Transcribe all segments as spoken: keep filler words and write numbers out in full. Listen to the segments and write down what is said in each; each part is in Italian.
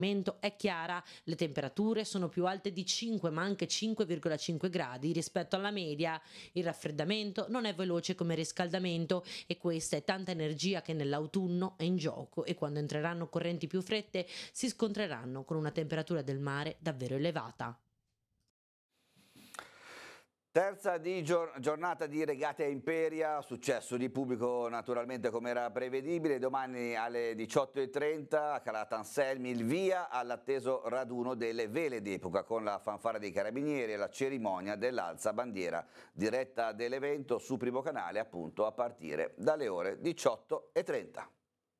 È chiara, le temperature sono più alte di cinque, ma anche cinque virgola cinque gradi rispetto alla media. Il raffreddamento non è veloce come il riscaldamento e questa è tanta energia che nell'autunno è in gioco e quando entreranno correnti più fredde si scontreranno con una temperatura del mare davvero elevata. Terza di gior giornata di regate a Imperia, successo di pubblico naturalmente come era prevedibile. Domani alle diciotto e trenta a Calattanselmi il via all'atteso raduno delle vele d'epoca con la fanfara dei carabinieri e la cerimonia dell'alza bandiera diretta dell'evento su Primo Canale appunto a partire dalle ore diciotto e trenta.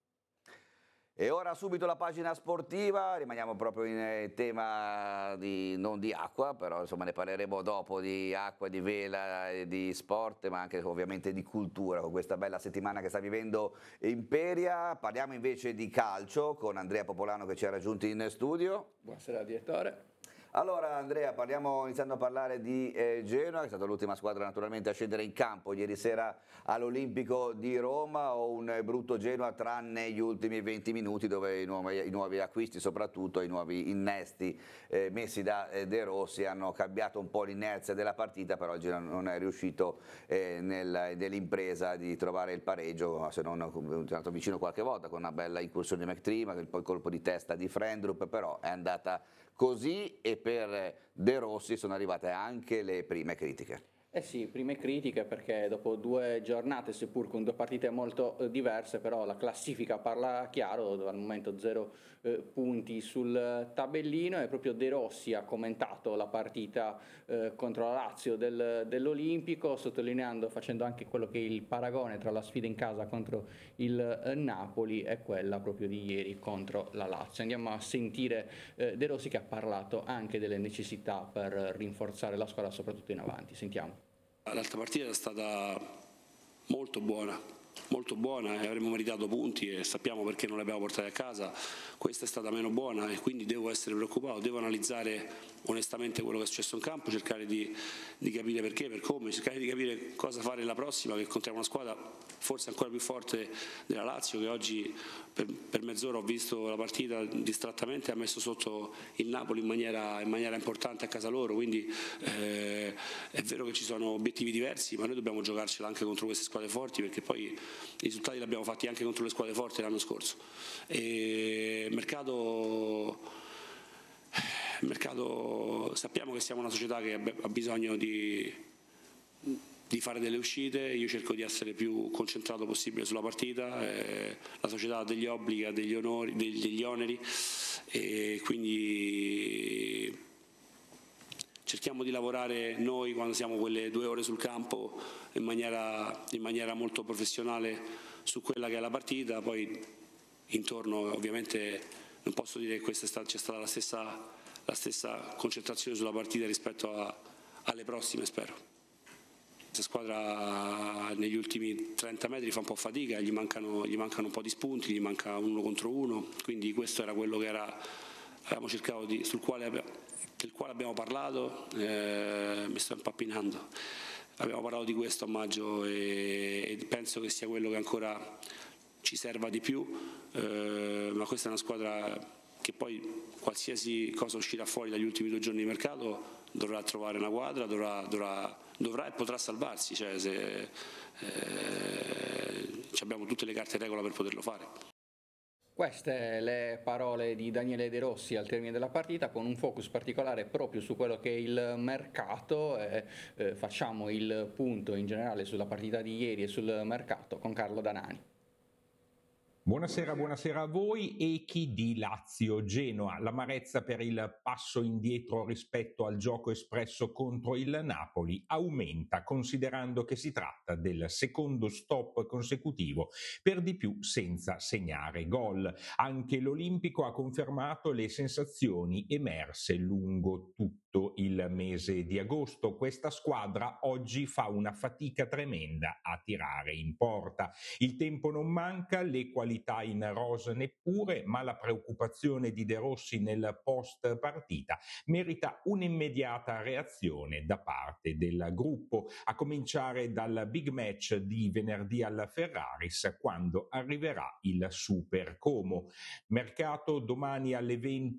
E ora subito la pagina sportiva, rimaniamo proprio in tema di, non di acqua, però insomma ne parleremo dopo di acqua, di vela, di sport, ma anche ovviamente di cultura con questa bella settimana che sta vivendo Imperia. Parliamo invece di calcio con Andrea Popolano che ci ha raggiunti in studio. Buonasera direttore. Allora Andrea, parliamo iniziando a parlare di eh, Genoa, che è stata l'ultima squadra naturalmente a scendere in campo ieri sera all'Olimpico di Roma. O un eh, brutto Genoa tranne gli ultimi venti minuti dove i nuovi, i nuovi acquisti, soprattutto i nuovi innesti eh, messi da eh, De Rossi hanno cambiato un po' l'inerzia della partita, però il Genoa non è riuscito eh, nel, nell'impresa di trovare il pareggio, se non è andato vicino qualche volta con una bella incursione di McTrima, poi il colpo di testa di Frendrup, però è andata così e per De Rossi sono arrivate anche le prime critiche. Eh sì, prime critiche perché dopo due giornate, seppur con due partite molto eh, diverse, però la classifica parla chiaro, al momento zero eh, punti sul tabellino e proprio De Rossi ha commentato la partita eh, contro la Lazio del, dell'Olimpico, sottolineando, facendo anche quello che è il paragone tra la sfida in casa contro il eh, Napoli e quella proprio di ieri contro la Lazio. Andiamo a sentire eh, De Rossi che ha parlato anche delle necessità per rinforzare la squadra, soprattutto in avanti. Sentiamo. L'altra partita è stata molto buona, molto buona e avremmo meritato punti e sappiamo perché non le abbiamo portate a casa. Questa è stata meno buona e quindi devo essere preoccupato, devo analizzare onestamente quello che è successo in campo, cercare di, di capire perché, per come, cercare di capire cosa fare la prossima, che incontriamo una squadra forse ancora più forte della Lazio, che oggi per, per mezz'ora ho visto la partita distrattamente e ha messo sotto il Napoli in maniera, in maniera importante a casa loro, quindi eh, è vero che ci sono obiettivi diversi, ma noi dobbiamo giocarcela anche contro queste squadre forti, perché poi i risultati li abbiamo fatti anche contro le squadre forti l'anno scorso. E il mercato, il mercato, sappiamo che siamo una società che ha bisogno di, di fare delle uscite, io cerco di essere più concentrato possibile sulla partita, eh, la società ha degli obblighi, ha degli, onori, degli oneri e quindi cerchiamo di lavorare noi quando siamo quelle due ore sul campo in maniera, in maniera molto professionale su quella che è la partita, poi intorno ovviamente non posso dire che questa c'è stata la stessa, la stessa concentrazione sulla partita rispetto a, alle prossime, spero. Questa squadra negli ultimi trenta metri fa un po' fatica, gli mancano, gli mancano un po' di spunti, gli manca uno contro uno, quindi questo era quello che era, avevamo cercato di, sul quale, del quale abbiamo parlato, eh, mi sto impappinando. Abbiamo parlato di questo a maggio e, e penso che sia quello che ancora ci serva di più, eh, ma questa è una squadra che poi qualsiasi cosa uscirà fuori dagli ultimi due giorni di mercato dovrà trovare una quadra, dovrà, dovrà, dovrà e potrà salvarsi, cioè se, eh, abbiamo tutte le carte in regola per poterlo fare. Queste le parole di Daniele De Rossi al termine della partita, con un focus particolare proprio su quello che è il mercato. Eh, eh, facciamo il punto in generale sulla partita di ieri e sul mercato con Carlo Danani. Buonasera, buonasera a voi. Echi di Lazio Genoa, l'amarezza per il passo indietro rispetto al gioco espresso contro il Napoli aumenta, considerando che si tratta del secondo stop consecutivo, per di più senza segnare gol. Anche l'Olimpico ha confermato le sensazioni emerse lungo tutto il mese di agosto. Questa squadra oggi fa una fatica tremenda a tirare in porta. Il tempo non manca, le qualità in rosa neppure, ma la preoccupazione di De Rossi nel post partita merita un'immediata reazione da parte del gruppo, a cominciare dal big match di venerdì alla Ferraris, quando arriverà il Super Como. Mercato domani alle venti